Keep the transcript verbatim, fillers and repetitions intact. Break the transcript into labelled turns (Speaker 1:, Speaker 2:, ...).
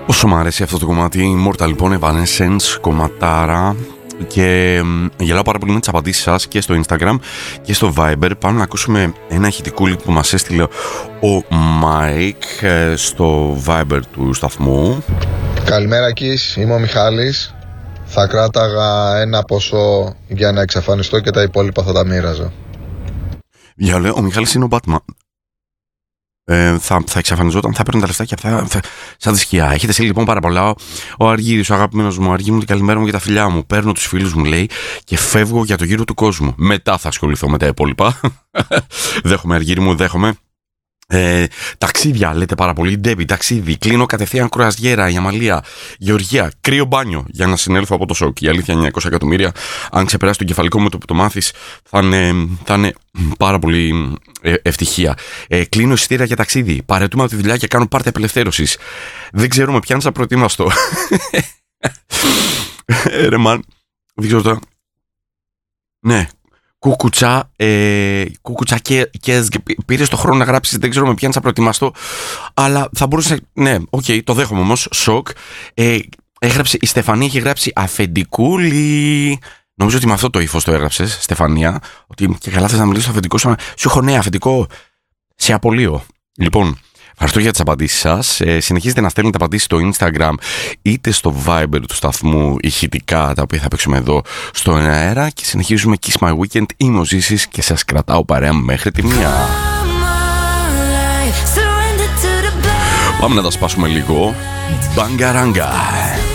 Speaker 1: Όσο μου αρέσει αυτό το κομμάτι, Immortal λοιπόν, Evanescence, κομματάρα. Και γελάω πάρα πολύ με τις απαντήσεις σας και στο Instagram και στο Viber. Πάμε να ακούσουμε ένα ηχητικούλι που μας έστειλε ο Mike στο Viber του σταθμού.
Speaker 2: Καλημέρα Κις, είμαι ο Μιχάλης. Θα κράταγα ένα ποσό για να εξαφανιστώ και τα υπόλοιπα θα τα μοίραζα.
Speaker 1: Για λέω, ο Μιχάλης είναι ο Batman. Ε, θα, θα εξαφανιζόταν, θα παίρνουν τα λεφτά και θα, θα, σαν τη σκιά. Έχετε στείλει λοιπόν πάρα πολλά. Ο Αργύρης, ο αγαπημένος μου, Αργή μου, την καλημέρα μου και τα φιλιά μου. Παίρνω τους φίλους μου, λέει, και φεύγω για το γύρο του κόσμου. Μετά θα ασχοληθώ με τα υπόλοιπα. Δέχομαι, Αργύρη μου, δέχομαι. Ε, ταξίδια, λέτε πάρα πολύ. Ντέμπι, ταξίδι. Κλείνω κατευθείαν κρουαζιέρα, η Αμαλία, Γεωργία. Κρύο μπάνιο για να συνέλθω από το σοκ. Η αλήθεια, εννιακόσια εκατομμύρια. Αν ξεπεράσει τον κεφαλικό με το που το μάθεις, θα είναι, θα είναι πάρα πολύ ε, ευτυχία. Ε, κλείνω εισιτήρια για ταξίδι. Παρετούμε από τη δουλειά και κάνω πάρτι απελευθέρωσης. Δεν ξέρω, με πιάνει σαν προετοίμαστο. ε, ρε μαν, δεν ξέρω τώρα. Ναι. Κουκουτσά, ε, κουκουτσά και, και πήρες το χρόνο να γράψεις, δεν ξέρω, με πιάνεις να προετοιμαστώ, αλλά θα μπορούσε, ναι, οκ, okay, το δέχομαι όμως, σοκ. Ε, έγραψε, η Στεφανία έχει γράψει αφεντικούλη. Νομίζω ότι με αυτό το ύφος το έγραψες, Στεφανία, ότι και καλά θες να μιλήσεις στο αφεντικό σου, σου έχω ναι, αφεντικό, σε απολύω. Λοιπόν, ευχαριστώ για τις απαντήσεις σας. Ε, συνεχίζετε να στέλνετε απαντήσεις στο Instagram είτε στο Viber του σταθμού ηχητικά, τα οποία θα παίξουμε εδώ στον αέρα, και συνεχίζουμε Kiss My Weekend. Είμαι ο Ζήσης και σας κρατάω παρέα μέχρι τη μία. Πάμε να τα σπάσουμε λίγο. Μπαγκαράγκα.